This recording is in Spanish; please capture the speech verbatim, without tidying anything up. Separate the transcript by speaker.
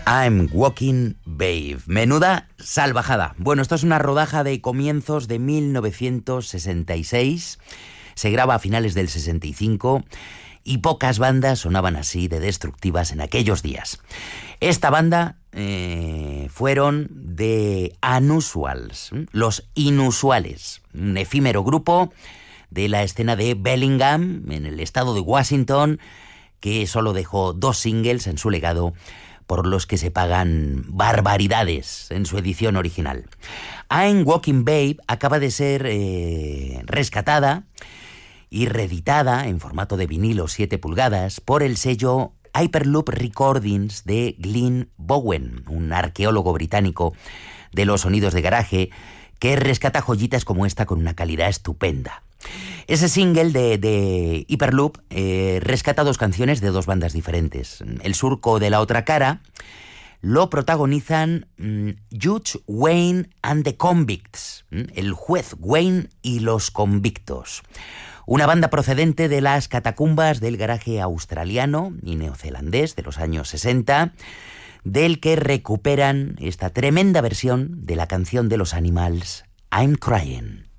Speaker 1: I'm Walking Babe. Menuda salvajada. Bueno, esto es una rodaja de comienzos de mil novecientos sesenta y seis. Se graba a finales del sesenta y cinco y pocas bandas sonaban así de destructivas en aquellos días. Esta banda eh, fueron The Unusuals, los inusuales, un efímero grupo de la escena de Bellingham, en el estado de Washington, que solo dejó dos singles en su legado, por los que se pagan barbaridades en su edición original. I'm Walking Babe acaba de ser eh, rescatada y reeditada en formato de vinilo siete pulgadas por el sello Hyperloop Recordings de Glyn Bowen, un arqueólogo británico de los sonidos de garaje que rescata joyitas como esta con una calidad estupenda. Ese single de, de Hyperloop eh, rescata dos canciones de dos bandas diferentes. El surco de la otra cara lo protagonizan mmm, Judge Wayne and the Convicts, mmm, el juez Wayne y los convictos. Una banda procedente de las catacumbas del garaje australiano y neozelandés de los años sesenta, del que recuperan esta tremenda versión de la canción de los Animals, I'm Crying.